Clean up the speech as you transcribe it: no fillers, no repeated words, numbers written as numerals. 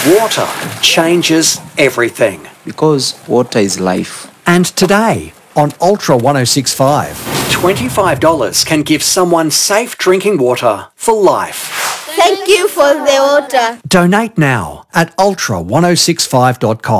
Water changes everything. Because water is life. And today on Ultra 1065, $25 can give someone safe drinking water for life. Thank you for the water. donate now at ultra1065.com.